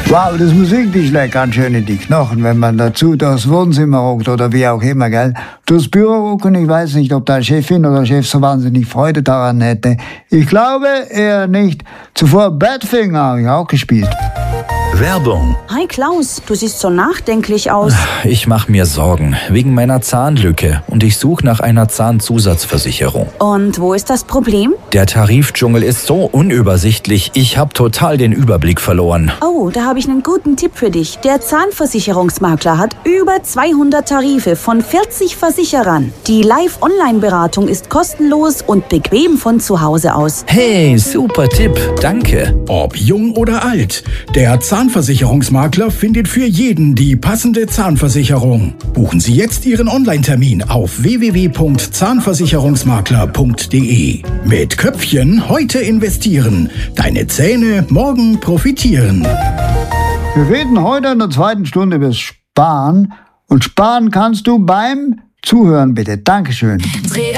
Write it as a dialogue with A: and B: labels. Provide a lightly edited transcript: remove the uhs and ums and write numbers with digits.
A: Wow, das Musik, die schlägt ganz schön in die Knochen, wenn man dazu das Wohnzimmer ruckt oder wie auch immer, gell? Durchs Büro rucken, ich weiß nicht, ob da Chefin oder Chef so wahnsinnig Freude daran hätte. Ich glaube eher nicht. Zuvor Badfinger habe ich auch gespielt.
B: Werbung.
C: Hi Klaus, du siehst so nachdenklich aus.
B: Ich mache mir Sorgen wegen meiner Zahnlücke und ich suche nach einer Zahnzusatzversicherung.
C: Und wo ist das Problem?
B: Der Tarifdschungel ist so unübersichtlich, ich habe total den Überblick verloren.
C: Oh, da habe ich einen guten Tipp für dich. Der Zahnversicherungsmakler hat über 200 Tarife von 40 Versicherern. Die Live-Online-Beratung ist kostenlos und bequem von zu Hause aus.
B: Hey, super Tipp, danke.
D: Ob jung oder alt, der Zahnversicherungsmakler findet für jeden die passende Zahnversicherung. Buchen Sie jetzt Ihren Online-Termin auf www.zahnversicherungsmakler.de. Mit Köpfchen heute investieren. Deine Zähne morgen profitieren.
A: Wir reden heute in der zweiten Stunde über Sparen. Und sparen kannst du beim Zuhören, bitte. Dankeschön.